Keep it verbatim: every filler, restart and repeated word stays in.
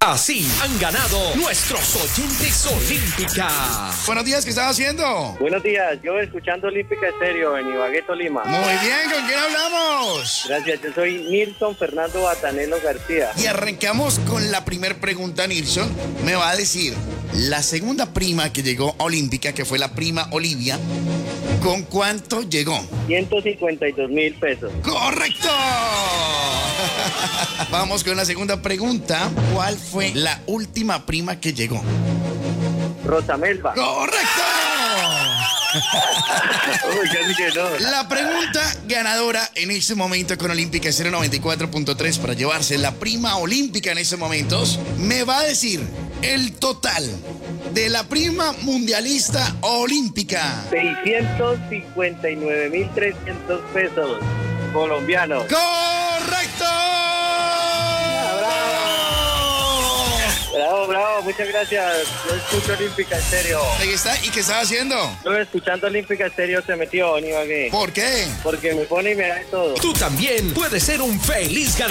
Así han ganado nuestros oyentes Olímpica. Buenos días, ¿qué estás haciendo? Buenos días, yo escuchando Olímpica Estéreo en Ibagué, Tolima. Muy bien, ¿con quién hablamos? Gracias, yo soy Nilson Fernando Batanelo García. Y arrancamos con la primer pregunta, Nilson. Me va a decir, la segunda prima que llegó a Olímpica, que fue la prima Olivia, ¿con cuánto llegó? ciento cincuenta y dos mil pesos. ¡Correcto! Vamos con la segunda pregunta. ¿Cuál fue la última prima que llegó? Rosamelba. ¡Correcto! Uy, casi que no. La pregunta ganadora en este momento con Olímpica cero noventa y cuatro punto tres para llevarse la prima olímpica en estos momentos, me va a decir el total de la prima mundialista olímpica. seiscientos cincuenta y nueve mil trescientos pesos colombianos. ¡Correcto! Bravo, bravo, muchas gracias. Yo escucho Olímpica Estéreo. Ahí está. ¿Y qué estaba haciendo? Yo escuchando Olímpica Estéreo se metió en Ibagué. ¿Por qué? Porque me pone y me da de todo. Tú también puedes ser un feliz ganador.